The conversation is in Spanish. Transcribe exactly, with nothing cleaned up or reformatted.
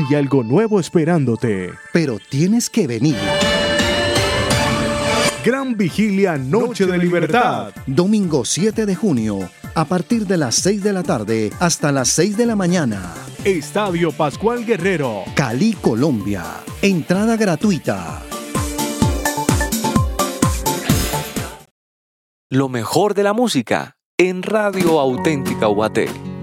Hay algo nuevo esperándote. Pero tienes que venir. Gran Vigilia Noche de Libertad. Domingo siete de junio, a partir de las seis de la tarde hasta las seis de la mañana. Estadio Pascual Guerrero, Cali, Colombia. Entrada gratuita. Lo mejor de la música en Radio Auténtica U A T.